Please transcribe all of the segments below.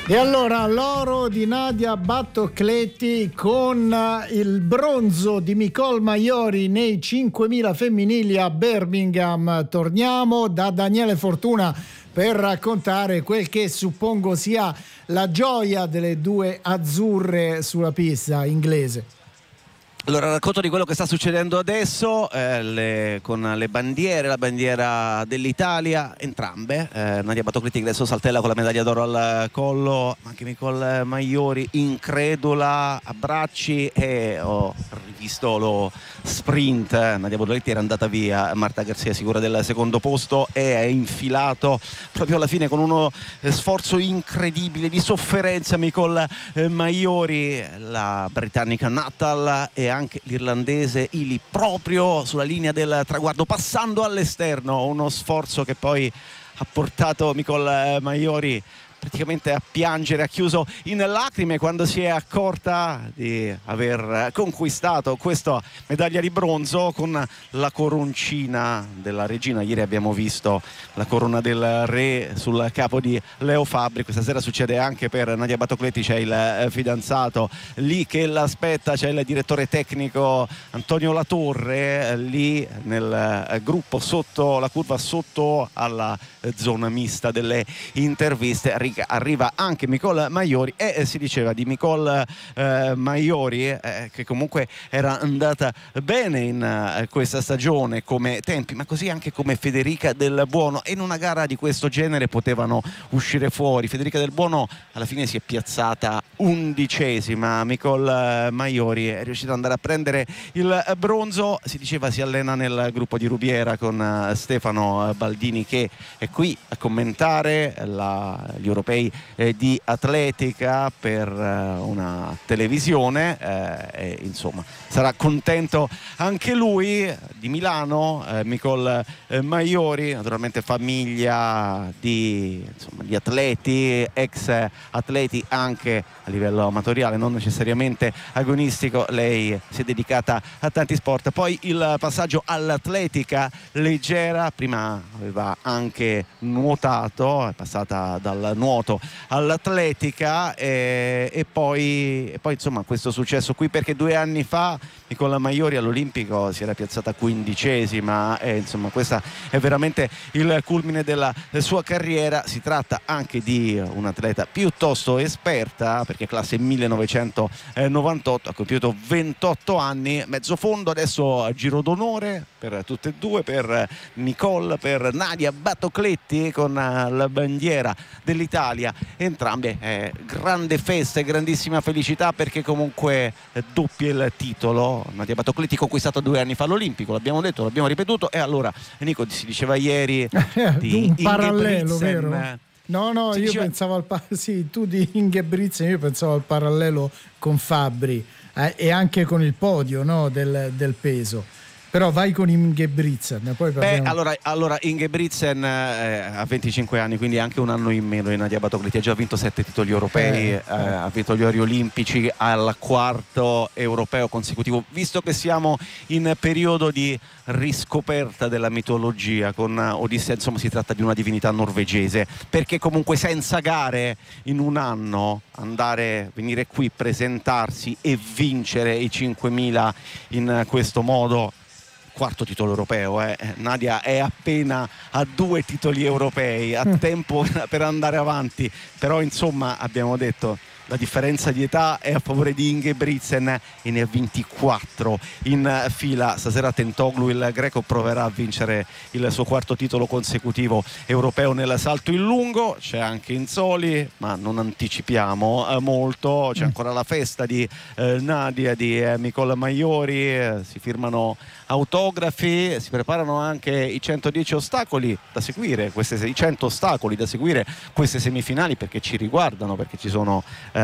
E allora l'oro di Nadia Battocletti con il bronzo di Nicole Maiori nei 5000 femminili a Birmingham. Torniamo da Daniele Fortuna per raccontare quel che suppongo sia la gioia delle due azzurre sulla pista inglese. Allora, racconto di quello che sta succedendo adesso con le bandiere, la bandiera dell'Italia, entrambe. Nadia Battocletti adesso saltella con la medaglia d'oro al collo, anche Nicole Maiori incredula, abbracci, e ho rivisto lo sprint. Nadia Battocletti era andata via, Marta Garcia sicura del secondo posto e è infilato proprio alla fine con uno sforzo incredibile di sofferenza Nicole Maiori, la britannica Nuttall e anche l'irlandese Ili proprio sulla linea del traguardo, passando all'esterno, uno sforzo che poi ha portato Nicole Maiori praticamente a piangere, ha chiuso in lacrime quando si è accorta di aver conquistato questa medaglia di bronzo con la coroncina della regina. Ieri abbiamo visto la corona del re sul capo di Leo Fabbri, questa sera succede anche per Nadia Battocletti, c'è il fidanzato lì che l'aspetta, c'è il direttore tecnico Antonio Latorre lì nel gruppo sotto la curva, sotto alla zona mista delle interviste. Arriva anche Nicole Maiori e si diceva di Nicole Maiori che comunque era andata bene in questa stagione come tempi, ma così anche come Federica Del Buono, e in una gara di questo genere potevano uscire fuori. Federica Del Buono alla fine si è piazzata 11ª, Nicole Maiori è riuscita ad andare a prendere il bronzo. Si diceva si allena nel gruppo di Rubiera con Stefano Baldini, che è qui a commentare gli europei di atletica per una televisione, e insomma sarà contento anche lui. Di Milano, Nicole Maiori, naturalmente famiglia di atleti, ex atleti anche a livello amatoriale, non necessariamente agonistico. Lei si è dedicata a tanti sport, poi il passaggio all'atletica leggera, prima aveva anche nuotato, è passata dal nuoto all'atletica e poi insomma questo successo qui, perché 2 anni fa Nicole Maiori all'Olimpico si era piazzata 15ª e insomma questa è veramente il culmine della sua carriera. Si tratta anche di un'atleta piuttosto esperta, perché classe 1998, ha compiuto 28 anni, mezzo fondo adesso a giro d'onore per tutte e due, per Nicole, per Nadia Battocletti con la bandiera dell'Italia, entrambe grande festa e grandissima felicità, perché comunque doppia il titolo. Nadia Battocletti conquistato 2 anni fa all'Olimpico, l'abbiamo detto, l'abbiamo ripetuto, e allora Nico si diceva ieri di un parallelo, vero? No, io diceva... pensavo tu di Ingebrigtsen, io pensavo al parallelo con Fabbri e anche con il podio, no, del peso. Però vai con Ingebrigtsen, poi parliamo. Allora Ingebrigtsen ha 25 anni, quindi anche un anno in meno di Nadia Battocletti, ha già vinto 7 titoli europei, ha vinto gli ori olimpici, al 4º europeo consecutivo. Visto che siamo in periodo di riscoperta della mitologia con Odissea, insomma si tratta di una divinità norvegese, perché comunque senza gare in un anno venire qui, presentarsi e vincere i 5000 in questo modo, 4º titolo europeo, Nadia è appena a 2 titoli europei, ha tempo per andare avanti, però insomma abbiamo detto la differenza di età è a favore di Ingebrigtsen e ne ha 24 in fila. Stasera Tentoglu, il greco, proverà a vincere il suo 4º titolo consecutivo europeo nel salto in lungo. C'è anche Inzoli, ma non anticipiamo molto. C'è ancora la festa di Nadia, di Nicole Maiori, si firmano autografi, si preparano anche i 110 ostacoli da seguire, i 100 ostacoli da seguire queste semifinali, perché ci riguardano, perché ci sono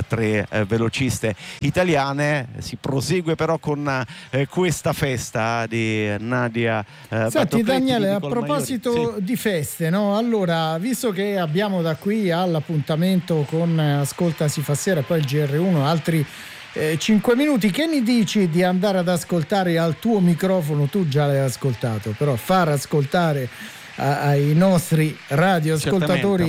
3 velociste italiane. Si prosegue però con questa festa di Nadia Senti Daniele, a proposito di feste, no? Allora, visto che abbiamo da qui all'appuntamento con Ascolta si fa sera e poi il GR1 altri 5 minuti, che ne dici di andare ad ascoltare al tuo microfono? Tu già l'hai ascoltato, però far ascoltare ai nostri radioascoltatori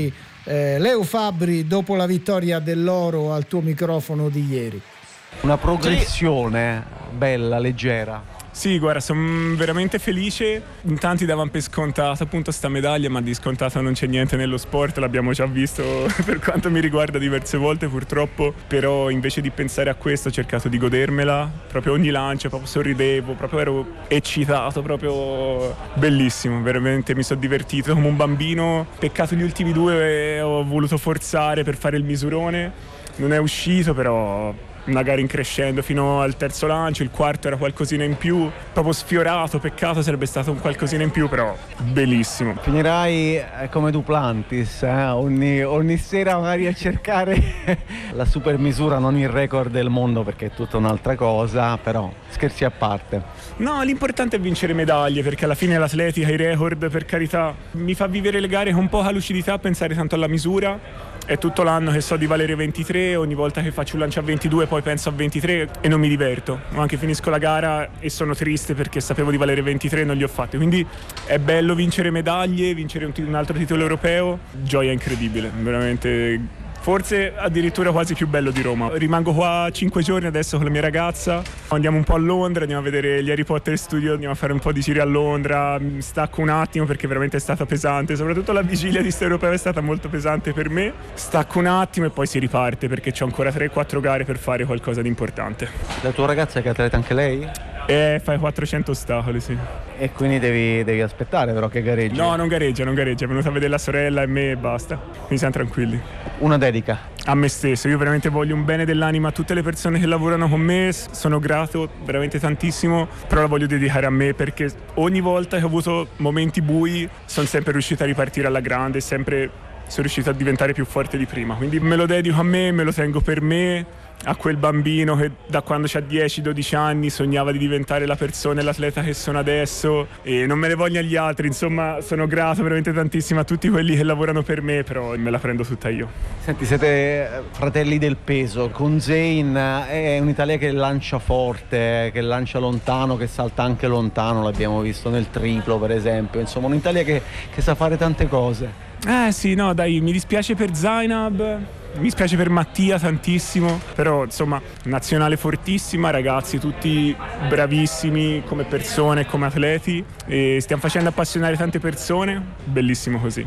Leo Fabbri, dopo la vittoria dell'oro al tuo microfono di ieri. Una progressione bella, leggera. Sì, guarda, sono veramente felice. In tanti davano per scontato appunto sta medaglia, ma di scontato non c'è niente nello sport, l'abbiamo già visto per quanto mi riguarda diverse volte purtroppo, però invece di pensare a questo ho cercato di godermela, proprio ogni lancio, proprio sorridevo, proprio ero eccitato, proprio bellissimo, veramente mi sono divertito come un bambino. Peccato gli ultimi due, ho voluto forzare per fare il misurone, non è uscito, però una gara in crescendo fino al terzo lancio, il quarto era qualcosina in più, proprio sfiorato, peccato sarebbe stato un qualcosina in più, però bellissimo. Finirai come Duplantis, ogni sera magari a cercare la super misura, non il record del mondo perché è tutta un'altra cosa, però scherzi a parte. No, l'importante è vincere medaglie, perché alla fine l'atletica, i record, per carità, mi fa vivere le gare con poca lucidità, pensare tanto alla misura. È tutto l'anno che so di valere 23, ogni volta che faccio un lancio a 22 poi penso a 23 e non mi diverto. Anche finisco la gara e sono triste perché sapevo di valere 23 e non li ho fatti. Quindi è bello vincere medaglie, vincere un altro titolo europeo, gioia incredibile, veramente. Forse addirittura quasi più bello di Roma. Rimango qua 5 giorni adesso con la mia ragazza, andiamo un po' a Londra, andiamo a vedere gli Harry Potter Studio, andiamo a fare un po' di giri a Londra, stacco un attimo perché veramente è stata pesante, soprattutto la vigilia di questo europeo è stata molto pesante per me, stacco un attimo e poi si riparte perché c'ho ancora 3-4 gare per fare qualcosa di importante. La tua ragazza è che atleta anche lei? Fai 400 ostacoli, sì. E quindi devi aspettare però che gareggi? No, non gareggia, è venuta a vedere la sorella e me e basta, quindi siamo tranquilli. Una dedica? A me stesso, io veramente voglio un bene dell'anima a tutte le persone che lavorano con me, sono grato veramente tantissimo, però la voglio dedicare a me perché ogni volta che ho avuto momenti bui sono sempre riuscito a ripartire alla grande, sempre sono riuscito a diventare più forte di prima, quindi me lo dedico a me lo tengo per me, a quel bambino che da quando c'ha 10-12 anni sognava di diventare la persona e l'atleta che sono adesso e non me ne voglio agli altri, insomma sono grato veramente tantissimo a tutti quelli che lavorano per me, però me la prendo tutta io. Senti, siete fratelli del peso, con Zain è un'Italia che lancia forte, che lancia lontano, che salta anche lontano, l'abbiamo visto nel triplo per esempio, insomma un'Italia che sa fare tante cose. Sì, no dai, mi dispiace per Zainab, mi spiace per Mattia tantissimo, però insomma nazionale fortissima, ragazzi tutti bravissimi come persone e come atleti e stiamo facendo appassionare tante persone, bellissimo così.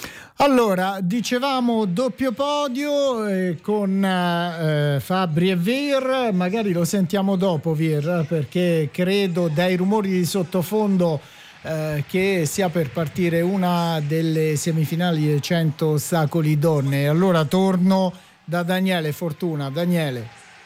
Allora, dicevamo doppio podio con Fabbri e Vir, magari lo sentiamo dopo Vir perché credo dai rumori di sottofondo che sia per partire una delle semifinali dei 100 ostacoli donne. Allora torno da Daniele Fortuna. Daniele.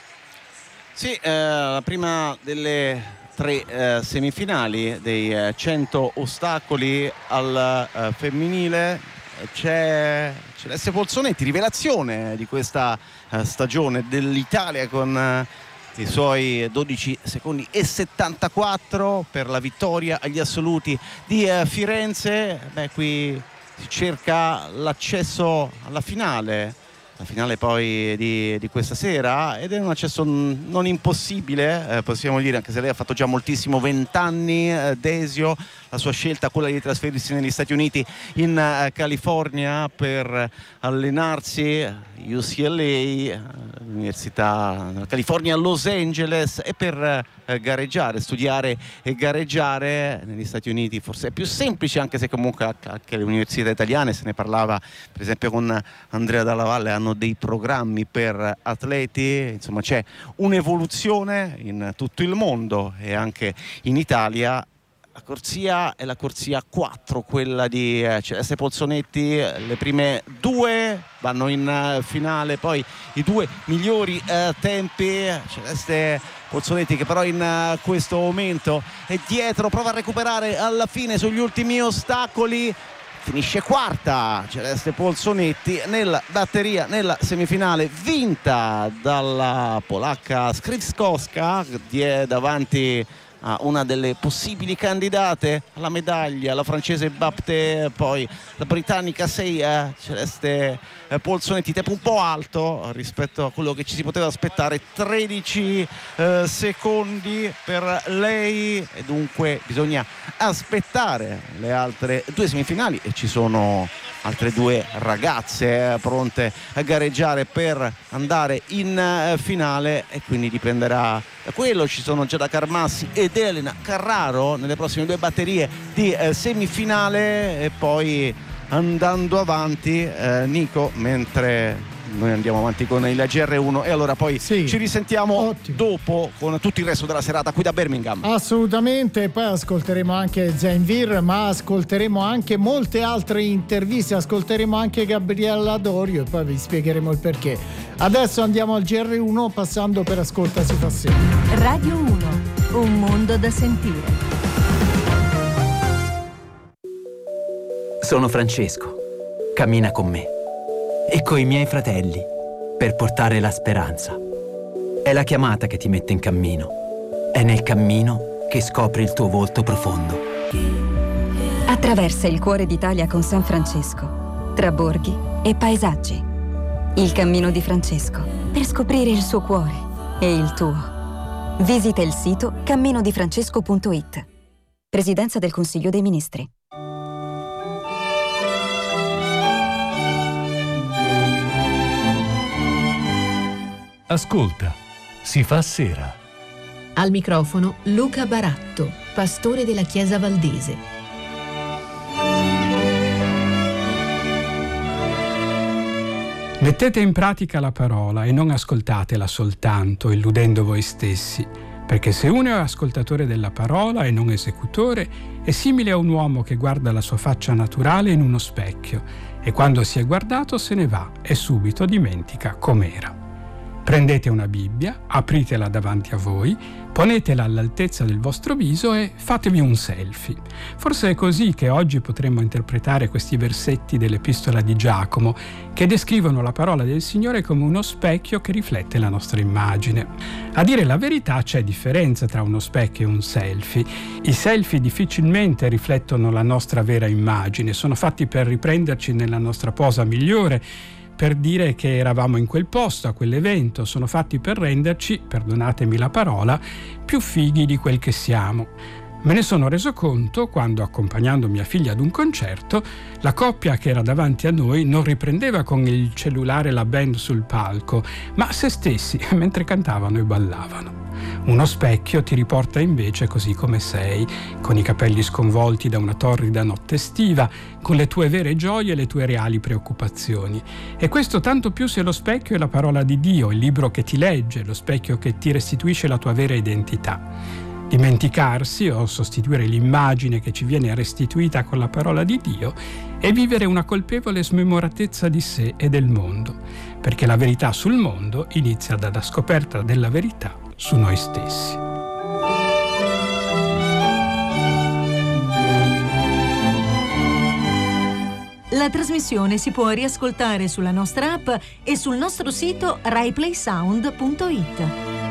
Sì, la prima delle 3 semifinali dei 100 ostacoli al femminile c'è Celeste Polsonetti, rivelazione di questa stagione dell'Italia con i suoi 12 secondi e 74 per la vittoria agli assoluti di Firenze. Qui si cerca l'accesso alla finale, la finale poi di questa sera, ed è un accesso non impossibile, possiamo dire, anche se lei ha fatto già moltissimo, 20 anni, Desio, la sua scelta quella di trasferirsi negli Stati Uniti in California per allenarsi UCLA, l'Università della California a Los Angeles, e per gareggiare, studiare e gareggiare negli Stati Uniti. Forse è più semplice, anche se comunque anche le università italiane, se ne parlava per esempio con Andrea Dalla Valle, hanno dei programmi per atleti, insomma c'è un'evoluzione in tutto il mondo e anche in Italia. La corsia è la corsia 4, quella di Celeste Polsonetti, le prime 2 vanno in finale, poi i 2 migliori tempi. Celeste Polsonetti che però in questo momento è dietro, prova a recuperare alla fine sugli ultimi ostacoli, finisce quarta Celeste Polsonetti nella batteria nella semifinale vinta dalla polacca Skripskowska, davanti a una delle possibili candidate alla medaglia, la francese Bapte, poi la britannica Celeste Polsonetti. Tempo un po' alto rispetto a quello che ci si poteva aspettare, 13 secondi per lei, e dunque bisogna aspettare le altre 2 semifinali, e ci sono altre due ragazze pronte a gareggiare per andare in finale, e quindi dipenderà da quello. Ci sono Giada Carmassi ed Elena Carraro nelle prossime due batterie di semifinale, e poi andando avanti Nico, mentre noi andiamo avanti con il GR1, e allora poi ci risentiamo dopo con tutto il resto della serata qui da Birmingham. Assolutamente, poi ascolteremo anche Zainvir, ma ascolteremo anche molte altre interviste, ascolteremo anche Gabriella Dorio e poi vi spiegheremo il perché. Adesso andiamo al GR1 passando per Ascolta si fa sempre. Radio 1, un mondo da sentire. Sono Francesco, cammina con me e coi miei fratelli per portare la speranza. È la chiamata che ti mette in cammino. È nel cammino che scopri il tuo volto profondo. Attraversa il cuore d'Italia con San Francesco, tra borghi e paesaggi. Il cammino di Francesco, per scoprire il suo cuore e il tuo. Visita il sito camminodifrancesco.it. Presidenza del Consiglio dei Ministri. Ascolta, si fa sera. Al microfono Luca Baratto, pastore della Chiesa Valdese. Mettete in pratica la parola e non ascoltatela soltanto, illudendo voi stessi, perché se uno è ascoltatore della parola e non esecutore, è simile a un uomo che guarda la sua faccia naturale in uno specchio e quando si è guardato se ne va e subito dimentica com'era. Prendete una Bibbia, apritela davanti a voi, ponetela all'altezza del vostro viso e fatevi un selfie. Forse è così che oggi potremmo interpretare questi versetti dell'Epistola di Giacomo, che descrivono la parola del Signore come uno specchio che riflette la nostra immagine. A dire la verità c'è differenza tra uno specchio e un selfie. I selfie difficilmente riflettono la nostra vera immagine, sono fatti per riprenderci nella nostra posa migliore, per dire che eravamo in quel posto, a quell'evento, sono fatti per renderci, perdonatemi la parola, più fighi di quel che siamo. Me ne sono reso conto quando, accompagnando mia figlia ad un concerto, la coppia che era davanti a noi non riprendeva con il cellulare la band sul palco, ma se stessi mentre cantavano e ballavano. Uno specchio ti riporta invece così come sei, con i capelli sconvolti da una torrida notte estiva, con le tue vere gioie e le tue reali preoccupazioni. E questo tanto più se lo specchio è la parola di Dio, il libro che ti legge, lo specchio che ti restituisce la tua vera identità. Dimenticarsi o sostituire l'immagine che ci viene restituita con la parola di Dio è vivere una colpevole smemoratezza di sé e del mondo, perché la verità sul mondo inizia dalla scoperta della verità su noi stessi. La trasmissione si può riascoltare sulla nostra app e sul nostro sito raiplaysound.it.